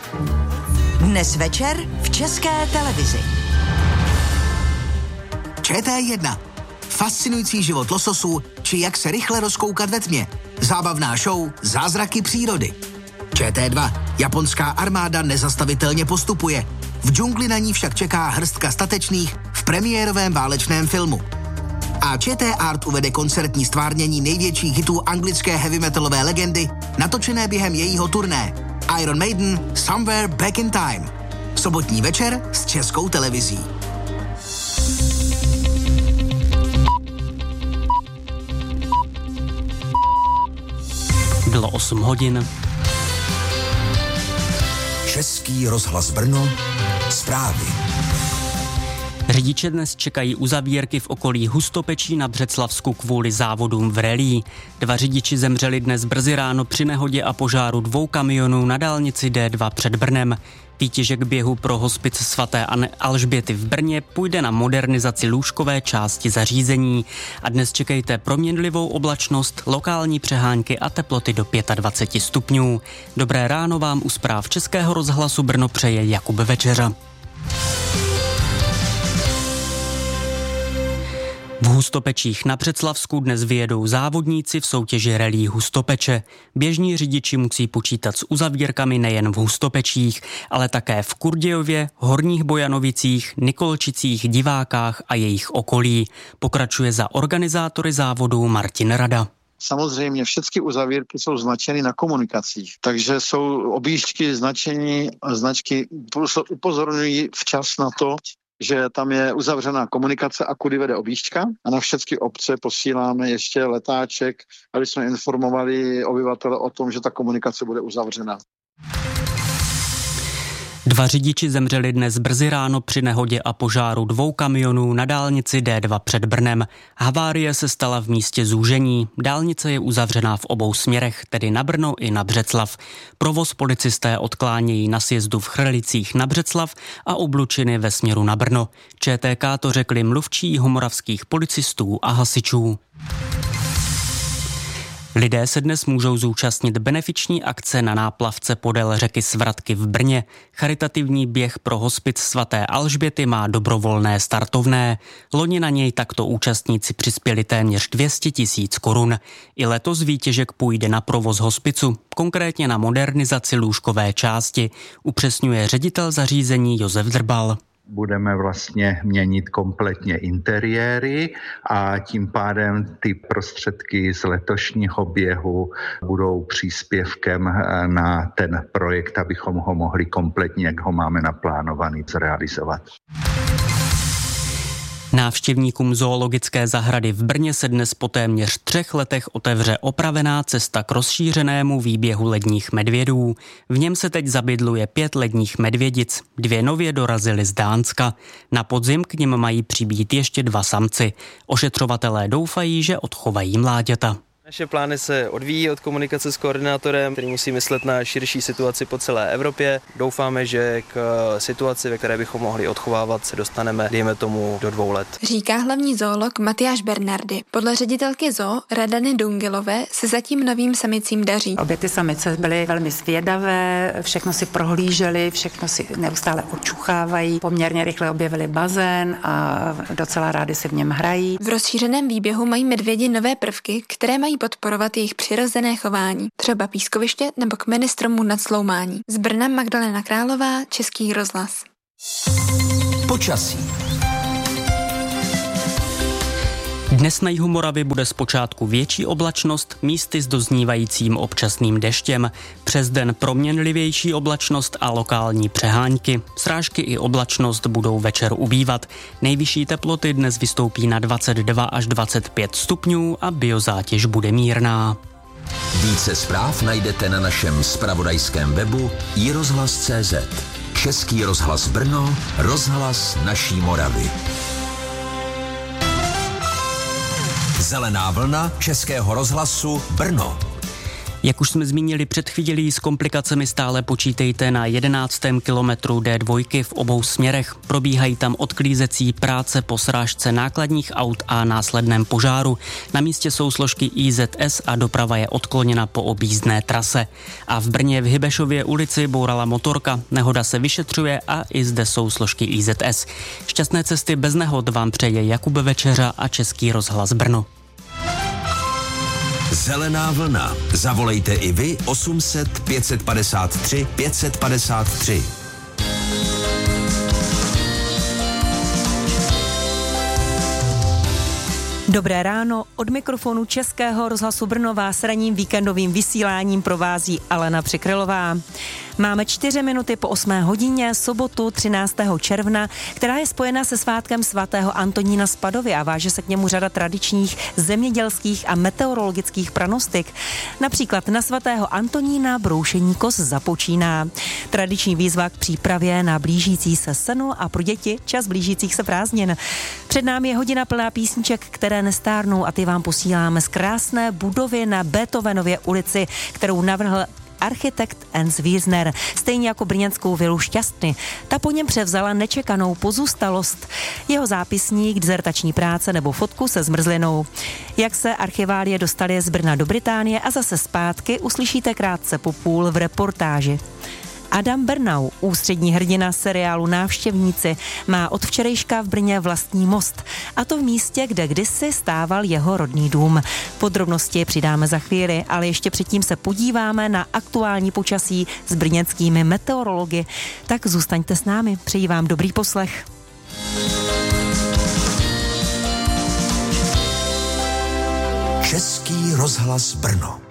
Dnes večer v České televizi. ČT1. Fascinující život lososů, či jak se rychle rozkoukat ve tmě. Zábavná show Zázraky přírody. ČT2. Japonská armáda nezastavitelně postupuje. V džungli na ní však čeká hrstka statečných v premiérovém válečném filmu. A ČT Art uvede koncertní stvárnění největších hitů anglické heavy metalové legendy, natočené během jejího turné Iron Maiden Somewhere Back in Time. Sobotní večer s Českou televizí. Bylo 8 hodin. Český rozhlas Brno, zprávy. Řidiče dnes čekají uzavírky v okolí Hustopečí na Břeclavsku kvůli závodům v rallye. 2 řidiči zemřeli dnes brzy ráno při nehodě a požáru 2 kamionů na dálnici D2 před Brnem. Výtěžek běhu pro hospic svaté Alžběty v Brně půjde na modernizaci lůžkové části zařízení. A dnes čekejte proměnlivou oblačnost, lokální přehánky a teploty do 25 stupňů. Dobré ráno vám u zpráv Českého rozhlasu Brno přeje Jakub Večeřa. V Hustopečích na Břeclavsku dnes vyjedou závodníci v soutěži rallye Hustopeče. Běžní řidiči musí počítat s uzavírkami nejen v Hustopečích, ale také v Kurdějově, Horních Bojanovicích, Nikolčicích, Divákách a jejich okolí. Pokračuje za organizátory závodů Martin Rada. Samozřejmě všechny uzavírky jsou značeny na komunikacích, takže jsou objížďky značky upozorňují včas na to, že tam je uzavřená komunikace a kudy vede objížďka a na všechny obce posíláme ještě letáček, aby jsme informovali obyvatele o tom, že ta komunikace bude uzavřena. 2 řidiči zemřeli dnes brzy ráno při nehodě a požáru 2 kamionů na dálnici D2 před Brnem. Havárie se stala v místě zúžení. Dálnice je uzavřená v obou směrech, tedy na Brno i na Břeclav. Provoz policisté odklánějí na sjezdu v Chrlicích na Břeclav a u Blučiny ve směru na Brno. ČTK to řekli mluvčí jihomoravských policistů a hasičů. Lidé se dnes můžou zúčastnit benefiční akce na náplavce podél řeky Svratky v Brně. Charitativní běh pro hospic svaté Alžběty má dobrovolné startovné. Loni na něj takto účastníci přispěli téměř 200 000 korun. I letos výtěžek půjde na provoz hospicu, konkrétně na modernizaci lůžkové části, upřesňuje ředitel zařízení Josef Drbal. Budeme vlastně měnit kompletně interiéry a tím pádem ty prostředky z letošního běhu budou příspěvkem na ten projekt, abychom ho mohli kompletně, jak ho máme naplánovaný, zrealizovat. Návštěvníkům zoologické zahrady v Brně se dnes po téměř 3 letech otevře opravená cesta k rozšířenému výběhu ledních medvědů. V něm se teď zabydluje 5 ledních medvědic, 2 nově dorazily z Dánska. Na podzim k nim mají přibýt ještě 2 samci. Ošetřovatelé doufají, že odchovají mláďata. Naše plány se odvíjí od komunikace s koordinátorem, který musí myslet na širší situaci po celé Evropě. Doufáme, že k situaci, ve které bychom mohli odchovávat, se dostaneme, dejme tomu, do 2 let. Říká hlavní zoolog Matyáš Bernardy. Podle ředitelky zoo Radany Dungelové se zatím novým samicím daří. Obě ty samice byly velmi zvědavé, všechno si prohlížely, všechno si neustále očuchávají. Poměrně rychle objevili bazén a docela rádi si v něm hrají. V rozšířeném výběhu mají medvědi nové prvky, které mají podporovat jejich přirozené chování, třeba pískoviště nebo kmeny stromů nad Sloumání. Z Brna Magdalena Králová, Český rozhlas. Počasí. Dnes na jihu Moravy bude zpočátku větší oblačnost, místy s doznívajícím občasným deštěm. Přes den proměnlivější oblačnost a lokální přehánky. Srážky i oblačnost budou večer ubývat. Nejvyšší teploty dnes vystoupí na 22 až 25 stupňů a biozátěž bude mírná. Více zpráv najdete na našem zpravodajském webu iRozhlas.cz. Český rozhlas Brno, rozhlas naší Moravy. Zelená vlna Českého rozhlasu Brno. Jak už jsme zmínili před chvílí, s komplikacemi stále počítejte na 11. kilometru D2 v obou směrech. Probíhají tam odklízecí práce po srážce nákladních aut a následném požáru. Na místě jsou složky IZS a doprava je odkloněna po objízdné trase. A v Brně v Hybešově ulici bourala motorka. Nehoda se vyšetřuje a i zde jsou složky IZS. Šťastné cesty bez nehod vám přeje Jakub Večeřa a Český rozhlas Brno. Zelená vlna. Zavolejte i vy 800 553 553. Dobré ráno, od mikrofonu Českého rozhlasu Brno vás ranním víkendovým vysíláním provází Alena Přikrylová. Máme 4 minuty po 8 hodině, sobotu 13. června, která je spojena se svátkem svatého Antonína z Padovy a váže se k němu řada tradičních zemědělských a meteorologických pranostik. Například na svatého Antonína broušení kos započíná. Tradiční výzva k přípravě na blížící se senu a pro děti čas blížících se prázdnin. Před námi je hodina plná písniček, které nestárnou a ty vám posíláme z krásné budovy na Beethovenově ulici, kterou navrhl architekt Ernst Wiesner, stejně jako brněnskou vilu Šťastny. Ta po něm převzala nečekanou pozůstalost. Jeho zápisník, dizertační práce nebo fotku se zmrzlinou. Jak se archiválie dostaly z Brna do Británie a zase zpátky, uslyšíte krátce po půl v reportáži. Adam Bernau, ústřední hrdina seriálu Návštěvníci, má od včerejška v Brně vlastní most. A to v místě, kde kdysi stával jeho rodný dům. Podrobnosti přidáme za chvíli, ale ještě předtím se podíváme na aktuální počasí s brněnskými meteorology. Tak zůstaňte s námi, přeji vám dobrý poslech. Český rozhlas Brno.